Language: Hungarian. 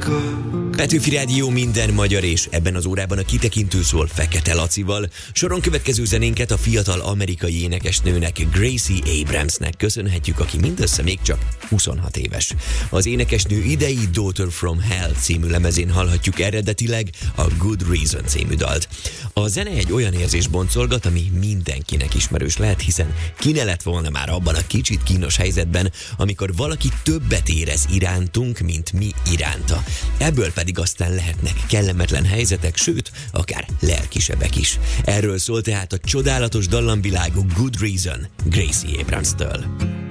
Petőfi Rádió, minden magyar, és ebben az órában a kitekintő szól Fekete Lacival. Soron következő zenénket a fiatal amerikai énekesnőnek, Gracie Abramsnek köszönhetjük, aki mindössze még csak 26 éves. Az énekesnő idei Daughter from Hell című lemezén hallhatjuk eredetileg a Good Reason című dalt. A zene egy olyan érzés boncolgat, ami mindenkinek ismerős lehet, hiszen ki ne lett volna már abban a kicsit kínos helyzetben, amikor valaki többet érez irántunk, mint mi iránta. Ebből pedig aztán lehetnek kellemetlen helyzetek, sőt, akár lelkisebbek is. Erről szól tehát a csodálatos dallamvilágú Good Reason Gracie Abramstől.